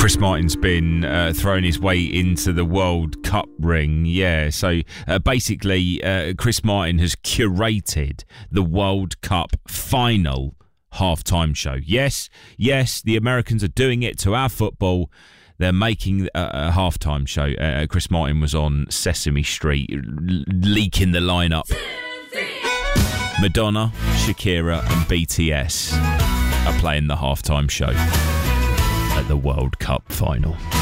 Chris Martin's been throwing his way into the World Cup ring. Yeah, so basically Chris Martin has curated the World Cup final halftime show. Yes, the Americans are doing it to our football. They're making a halftime show. Chris Martin was on Sesame Street leaking the lineup. Madonna, Shakira and BTS are playing the halftime show at the World Cup final.